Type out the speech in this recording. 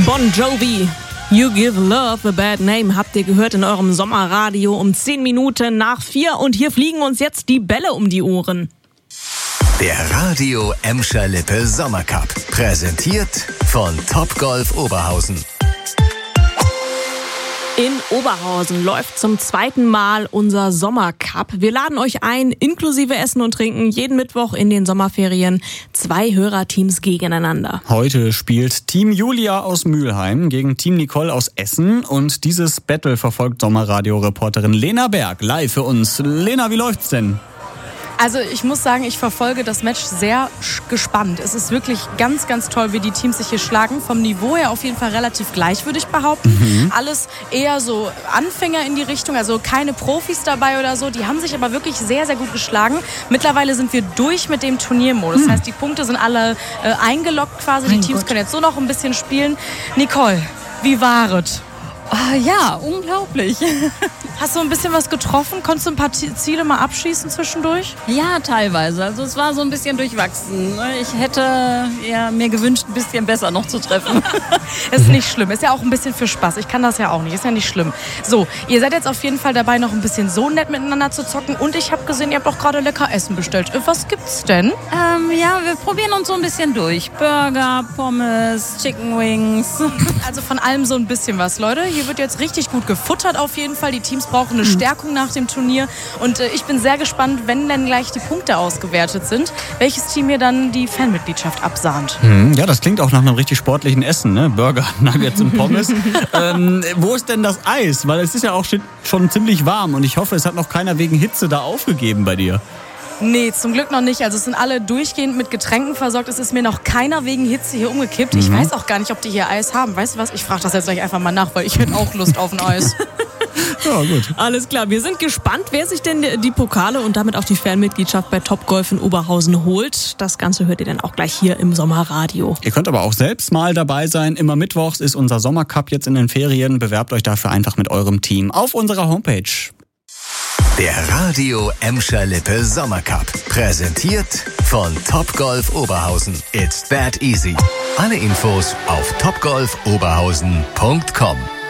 Bon Jovi, You Give Love a Bad Name, habt ihr gehört in eurem Sommerradio um 10 Minuten nach 4 und hier fliegen uns jetzt die Bälle um die Ohren. Der Radio Emscher Lippe Sommercup, präsentiert von Topgolf Oberhausen. In Oberhausen läuft zum zweiten Mal unser Sommercup. Wir laden euch ein, inklusive Essen und Trinken, jeden Mittwoch in den Sommerferien 2 Hörerteams gegeneinander. Heute spielt Team Julia aus Mülheim gegen Team Nicole aus Essen und dieses Battle verfolgt Sommerradio-Reporterin Lena Berg live für uns. Lena, wie läuft's denn? Also ich muss sagen, ich verfolge das Match sehr gespannt. Es ist wirklich ganz, ganz toll, wie die Teams sich hier schlagen. Vom Niveau her auf jeden Fall relativ gleich, würde ich behaupten. Alles eher so Anfänger in die Richtung, also keine Profis dabei oder so. Die haben sich aber wirklich sehr, sehr gut geschlagen. Mittlerweile sind wir durch mit dem Turniermodus. Das heißt, die Punkte sind alle eingeloggt quasi. Die Teams können jetzt so noch ein bisschen spielen. Nicole, wie war es? Ja, unglaublich. Hast du ein bisschen was getroffen? Konntest du ein paar Ziele mal abschießen zwischendurch? Ja, teilweise. Also es war so ein bisschen durchwachsen. Ich hätte mir gewünscht, ein bisschen besser noch zu treffen. Ist nicht schlimm. Ist ja auch ein bisschen für Spaß. Ich kann das ja auch nicht. Ist ja nicht schlimm. So, ihr seid jetzt auf jeden Fall dabei, noch ein bisschen so nett miteinander zu zocken. Und ich habe gesehen, ihr habt auch gerade lecker Essen bestellt. Was gibt's denn? Ja, wir probieren uns so ein bisschen durch. Burger, Pommes, Chicken Wings. Also von allem so ein bisschen was, Leute. Hier wird jetzt richtig gut gefuttert auf jeden Fall. Die Teams brauchen eine Stärkung nach dem Turnier. Und ich bin sehr gespannt, wenn dann gleich die Punkte ausgewertet sind, welches Team hier dann die Fanmitgliedschaft absahnt. Ja, das klingt auch nach einem richtig sportlichen Essen, ne? Burger, Nuggets und Pommes. Wo ist denn das Eis? Weil es ist ja auch schon ziemlich warm und ich hoffe, es hat noch keiner wegen Hitze da aufgegeben bei dir. Nee, zum Glück noch nicht. Also es sind alle durchgehend mit Getränken versorgt. Es ist mir noch keiner wegen Hitze hier umgekippt. Ich weiß auch gar nicht, ob die hier Eis haben. Weißt du was? Ich frage das jetzt gleich einfach mal nach, weil ich hätte auch Lust auf ein Eis. Ja, gut. Alles klar, wir sind gespannt, wer sich denn die Pokale und damit auch die Fanmitgliedschaft bei Topgolf in Oberhausen holt. Das Ganze hört ihr dann auch gleich hier im Sommerradio. Ihr könnt aber auch selbst mal dabei sein. Immer mittwochs ist unser Sommercup jetzt in den Ferien. Bewerbt euch dafür einfach mit eurem Team auf unserer Homepage. Der Radio Emscher Lippe Sommercup, präsentiert von Topgolf Oberhausen. It's that easy. Alle Infos auf topgolfoberhausen.com.